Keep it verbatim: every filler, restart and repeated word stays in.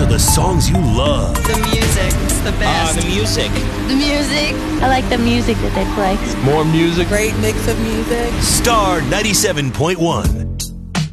the songs you love. The music. It's the best. Ah, the music. The music. I like the music that they play. More music. Great mix of music. Star ninety-seven point one.